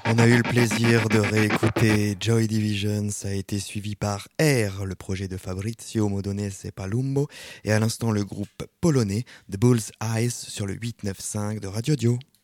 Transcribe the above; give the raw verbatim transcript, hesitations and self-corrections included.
On a eu le plaisir de réécouter Joy Division, ça a été suivi par Air, le projet de Fabrizio Modenese et Palumbo, et à l'instant le groupe polonais The Bull's Eyes sur le huit neuf cinq de Radio Dio.